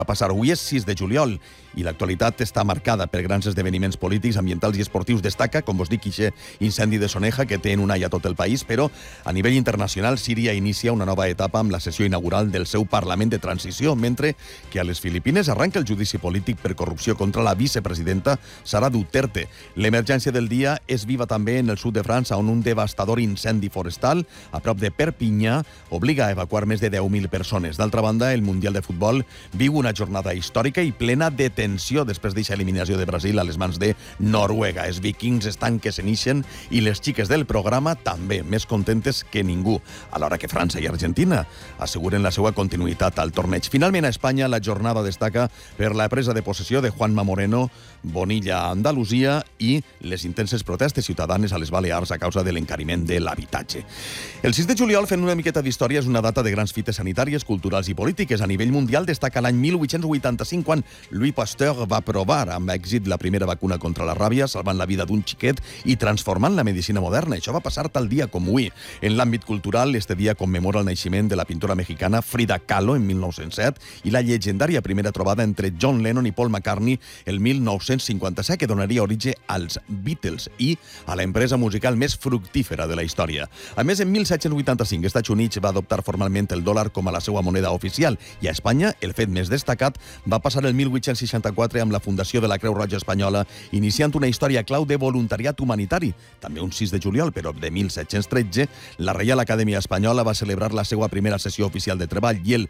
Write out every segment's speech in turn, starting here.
Va passar avui és 6 de juliol i l'actualitat està marcada per grans esdeveniments polítics, ambientals i esportius. Destaca, com vos dic, aquest incendi de Soneja que té en un all a tot el país, però a nivell internacional Síria inicia una nova etapa amb la sessió inaugural del seu Parlament de Transició, mentre que a les Filipines arranca el judici polític per corrupció contra la vicepresidenta Sara Duterte. L'emergència del dia és viva també en el sud de França, on un devastador incendi forestal a prop de Perpinyà obliga a evacuar més de 10.000 persones. D'altra banda, el Mundial de Futbol viu una jornada històrica i plena de tensió després d'aquesta eliminació de Brasil a les mans de Noruega. Els vikings estan que se n'ixen i les xiques del programa també, més contentes que ningú, alhora que França i Argentina asseguren la seva continuïtat al torneig. Finalment, a Espanya, la jornada destaca per la presa de possessió de Juanma Moreno Bonilla a Andalusia i les intenses protestes ciutadanes a les Balears a causa de l'encariment de l'habitatge. El 6 de juliol, fent una miqueta d'història, és una data de grans fites sanitàries, culturals i polítiques. A nivell mundial destaca l'any 1885, quan Louis Pasteur va provar amb èxit la primera vacuna contra la ràbia, salvant la vida d'un xiquet i transformant la medicina moderna. Això va passar tal dia com avui. En l'àmbit cultural, este dia commemora el naixement de la pintora mexicana Frida Kahlo en 1907 i la llegendària primera trobada entre John Lennon i Paul McCartney el 1957, que donaria origen als Beatles i a l'empresa musical més fructífera de la història. A més, en 1785, els Estats Units va adoptar formalment el dòlar com a la seva moneda oficial i a Espanya, el fet més destacat, va passar el 1864 amb la fundació de la Creu Roja Espanyola, iniciant una història clau de voluntariat humanitari. També un 6 de juliol, però de 1713, la Reial Acadèmia Espanyola va celebrar la seva primera sessió oficial de treball i el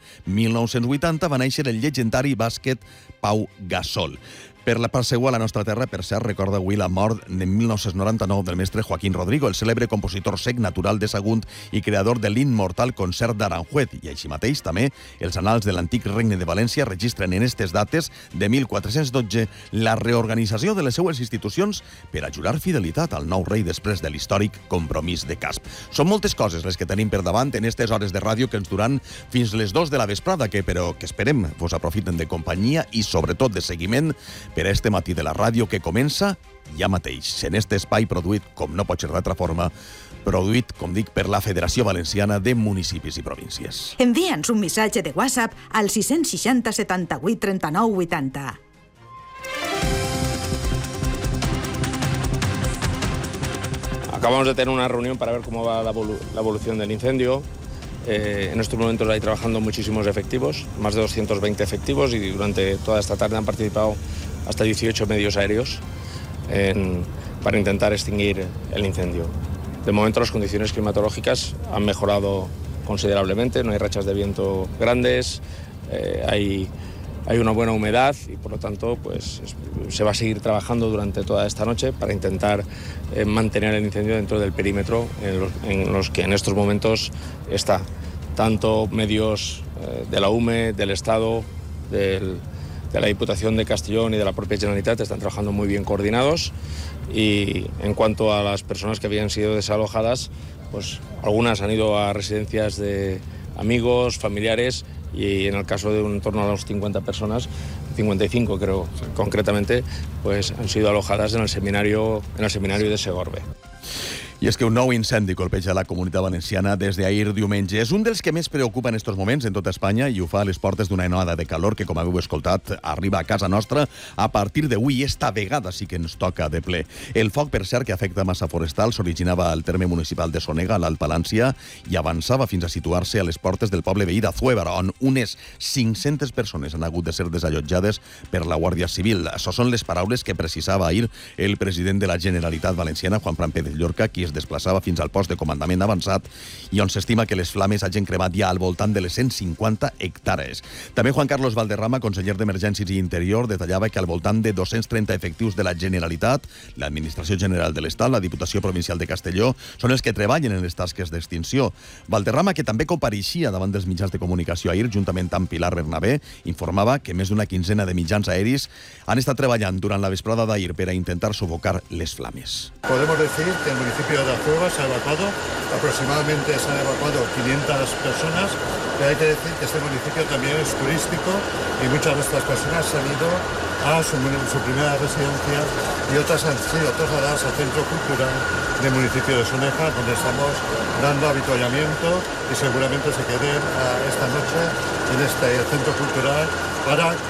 1980 va néixer el llegendari bàsquet Pau Gasol. Per la part seua, la nostra terra, per cert, recorda avui la mort de 1999 del mestre Joaquín Rodrigo, el cèlebre compositor cec natural de Sagunt i creador de l'immortal concert d'Aranjuez. I així mateix, també, els annals de l'antic regne de València registren en aquestes dates de 1412 la reorganització de les seues institucions per a jurar fidelitat al nou rei després de l'històric Compromís de Casp. Són moltes coses les que tenim per davant en aquestes hores de ràdio que ens duran fins les 2 de la vesprada, però que esperem vos aprofiten de companyia i, sobretot, de seguiment per a este matí de la ràdio que comença ja mateix, en este espai produït, com no pot ser d'altra forma, produït, com dic, per la Federació Valenciana de Municipis i Províncies. Envia'ns un missatge de WhatsApp al 660 78 39 80. Acabamos de tener una reunión para ver cómo va la evolución del incendio. En estos momentos hay trabajando muchísimos efectivos, más de 220 efectivos, y durante toda esta tarde han participado hasta 18 medios aéreos para intentar extinguir el incendio. De momento las condiciones climatológicas han mejorado considerablemente, no hay rachas de viento grandes, hay una buena humedad y por lo tanto pues, se va a seguir trabajando durante toda esta noche para intentar mantener el incendio dentro del perímetro en los que en estos momentos está. Tanto medios de la UME, del Estado, de la Diputación de Castellón y de la propia Generalitat están trabajando muy bien coordinados, y en cuanto a las personas que habían sido desalojadas, pues algunas han ido a residencias de amigos, familiares, y en el caso de en torno a las 50 personas, 55 creo concretamente, pues han sido alojadas en el seminario de Segorbe. I és que un nou incendi colpeja la Comunitat Valenciana des d'ahir diumenge. És un dels que més preocupa en estos moments en tota Espanya i ho fa a les portes d'una onada de calor que, com haveu escoltat, arriba a casa nostra a partir d'avui. Esta vegada sí que ens toca de ple. El foc, per cert, que afecta massa forestal, s'originava al terme municipal de Sonega, a l'Alt Palància, i avançava fins a situar-se a les portes del poble veí d'Azuébara, on unes 500 persones han hagut de ser desallotjades per la Guàrdia Civil. Això són les paraules que precisava ahir el president de la Generalitat Valenciana, Juanfran Pérez Llorca, qui es desplaçava fins al post de comandament avançat i on s'estima que les flames hagin cremat ja al voltant de les 150 hectàrees. També Juan Carlos Valderrama, conseller d'Emergències i Interior, detallava que al voltant de 230 efectius de la Generalitat, l'Administració General de l'Estat, la Diputació Provincial de Castelló, són els que treballen en les tasques d'extinció. Valderrama, que també compareixia davant dels mitjans de comunicació ahir, juntament amb Pilar Bernabé, informava que més d'una quinzena de mitjans aeris han estat treballant durant la vesprada d'ahir per a intentar sofocar les flames. Podemos decir que el municipio de Azuébara se ha evacuado, aproximadamente se han evacuado 500 personas, pero hay que decir que este municipio también es turístico y muchas de estas personas han ido a su primera residencia y otras han sido trasladadas al Centro Cultural del municipio de Soneja, donde estamos dando avituallamiento y seguramente se queden esta noche en este Centro Cultural para